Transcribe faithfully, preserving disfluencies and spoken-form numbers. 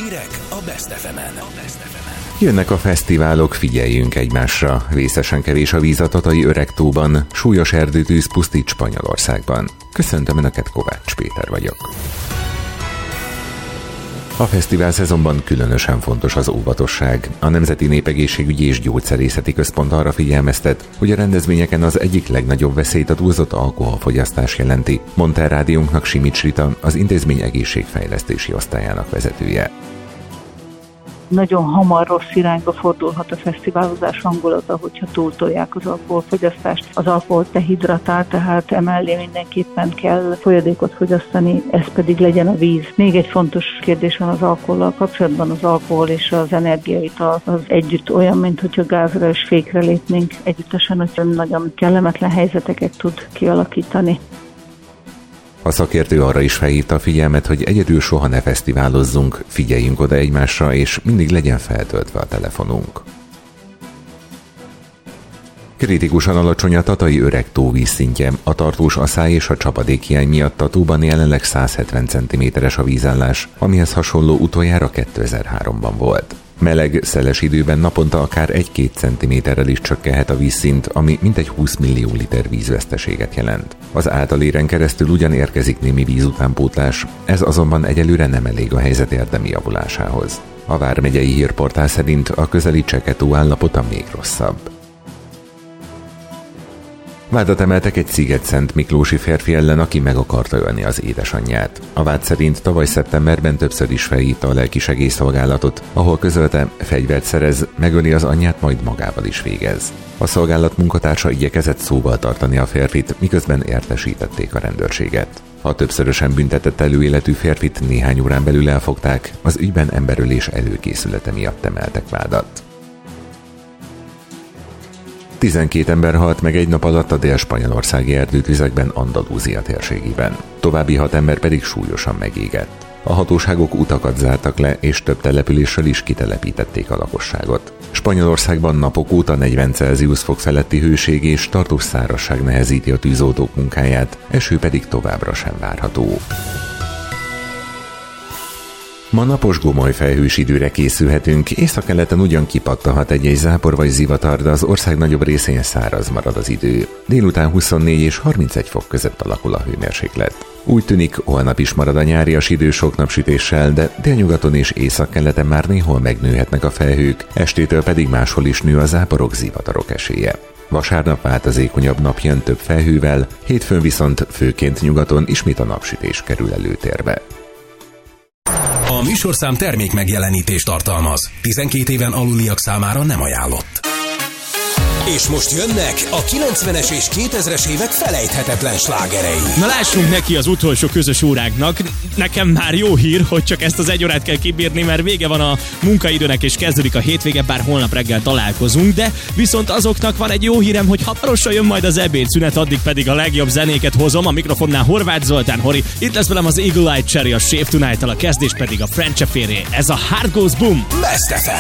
Hírek a Best ef emen. Jönnek a fesztiválok, figyeljünk egymásra. Vészesen kevés a víz a Tatai Öregtóban, súlyos erdőtűz pusztít Spanyolországban. Köszöntöm Önöket, Kovács Péter vagyok. A fesztivál szezonban különösen fontos az óvatosság. A Nemzeti Népegészségügyi és Gyógyszerészeti Központ arra figyelmeztet, hogy a rendezvényeken az egyik legnagyobb veszélyt a túlzott alkoholfogyasztás jelenti, mondta el rádiónknak Simics Rita, az intézmény egészségfejlesztési osztályának vezetője. Nagyon hamar rossz irányba fordulhat a fesztiválozás hangulata, hogyha túltolják az alkoholfogyasztást. Az alkohol dehidratál, tehát emellé mindenképpen kell folyadékot fogyasztani, ez pedig legyen a víz. Még egy fontos kérdés van az alkohollal kapcsolatban, az alkohol és az energiaital az együtt olyan, mint hogyha gázra és fékre lépnénk együttesen, hogy nagyon kellemetlen helyzeteket tud kialakítani. A szakértő arra is felhívta a figyelmet, hogy egyedül soha ne fesztiválozzunk, figyeljünk oda egymásra, és mindig legyen feltöltve a telefonunk. Kritikusan alacsony a Tatai Öregtó vízszintje. A tartós aszály és a csapadékhiány miatt a tóban jelenleg száz hetven centiméteres a vízállás, amihez hasonló utoljára kétezer-háromban volt. Meleg, szeles időben naponta akár egy-két centiméterrel is csökkenhet a vízszint, ami mintegy húsz millió liter vízveszteséget jelent. Az átaléren keresztül ugyan érkezik némi vízutánpótlás, ez azonban egyelőre nem elég a helyzet érdemi javulásához. A vármegyei hírportál szerint a közeli Cseke-tó állapota még rosszabb. Vádat emeltek egy Sziget-Szent Miklósi férfi ellen, aki meg akarta ölni az édesanyját. A vád szerint tavaly szeptemberben többször is felhívta a lelkisegélyszolgálatot, ahol közölte, fegyvert szerez, megöli az anyját, majd magával is végez. A szolgálat munkatársa igyekezett szóval tartani a férfit, miközben értesítették a rendőrséget. A többszörösen büntetett előéletű férfit néhány órán belül elfogták, az ügyben emberölés előkészülete miatt emeltek vádat. tizenkét ember halt meg egy nap alatt a dél-spanyolországi erdőtüzekben Andalúzia térségében. További hat ember pedig súlyosan megégett. A hatóságok utakat zártak le, és több településről is kitelepítették a lakosságot. Spanyolországban napok óta negyven Celsius fok feletti hőség és tartós szárazság nehezíti a tűzoltók munkáját, eső pedig továbbra sem várható. Ma napos gomoly felhős időre készülhetünk, északkeleten ugyan kipattanhat egy-egy zápor vagy zivatar, de az ország nagyobb részén száraz marad az idő. Délután huszonnégy és harmincegy fok között alakul a hőmérséklet. Úgy tűnik, holnap is marad a nyárias idő sok napsütéssel, de délnyugaton és északkeleten már néhol megnőhetnek a felhők, estétől pedig máshol is nő a záporok, zivatarok esélye. Vasárnap változékonyabb nap jön több felhővel, hétfőn viszont főként nyugaton ismét a napsütés kerül előtérbe. A műsorszám termék megjelenítést tartalmaz. tizenkét éven aluliak számára nem ajánlott. És most jönnek a kilencvenes és kétezres évek felejthetetlen slágerei. Na lássunk neki az utolsó közös óránknak. Nekem már jó hír, hogy csak ezt az egy órát kell kibírni, mert vége van a munkaidőnek és kezdődik a hétvége, bár holnap reggel találkozunk, de viszont azoknak van egy jó hírem, hogy hamarosan jön majd az ebédszünet, addig pedig a legjobb zenéket hozom. A mikrofonnál Horváth Zoltán, Hori. Itt lesz velem az Eagle Eye Cherry, a Shave Tonight-tal, a kezdés pedig a French Affair. Ez a Heart Goes Boom. Best ef em.